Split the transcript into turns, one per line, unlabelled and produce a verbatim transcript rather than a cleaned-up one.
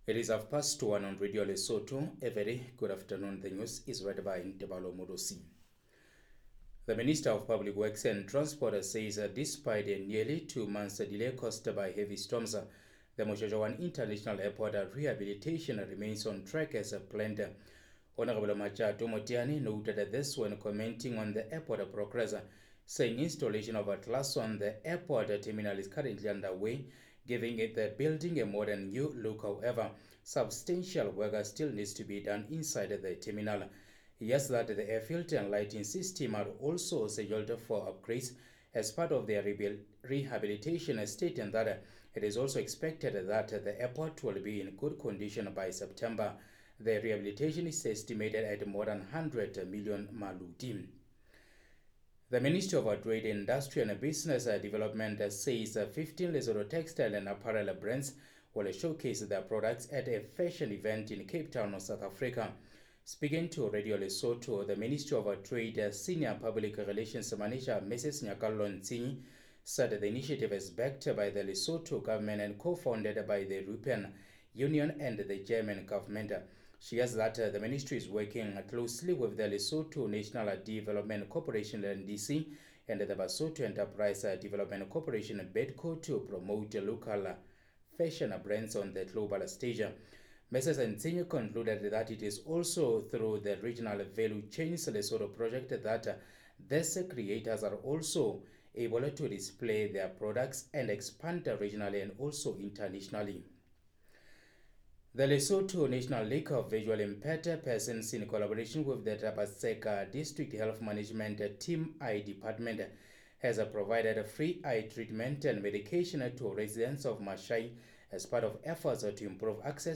It is half past one on Radio Lesotho. A very good afternoon. The news is read by Ntebalo Modosi. The Minister of Public Works and Transport says that despite a nearly two months delay caused by heavy storms, the Moshashawan International Airport rehabilitation remains on track as planned. Honorable Machato Motiani noted this when commenting on the airport progress, saying installation of a class on the airport terminal is currently underway, giving it the building a modern new look. However, substantial work still needs to be done inside the terminal. Yes, that the airfield and lighting system are also scheduled for upgrades as part of their rehabilitation, stating that it is also expected that the airport will be in good condition by September. The rehabilitation is estimated at more than one hundred million maluti. The Ministry of Trade, Industry and Business Development says fifteen Lesotho textile and apparel brands will showcase their products at a fashion event in Cape Town, South Africa. Speaking to Radio Lesotho, the Ministry of Trade Senior Public Relations Manager Missus Nyakallo Ntsini said the initiative is backed by the Lesotho government and co-founded by the European Union and the German government. She adds that the ministry is working closely with the Lesotho National Development Corporation N D C and the Basotho Enterprise Development Corporation BEDCO to promote local fashion brands on the global stage. Missus Ntsini concluded that it is also through the regional value chains Lesotho project that these creators are also able to display their products and expand regionally and also internationally. The Lesotho National League of Visually Impaired Persons, in collaboration with the Tapaseka District Health Management Team Eye Department, has provided free eye treatment and medication to residents of Mashai as part of efforts to improve access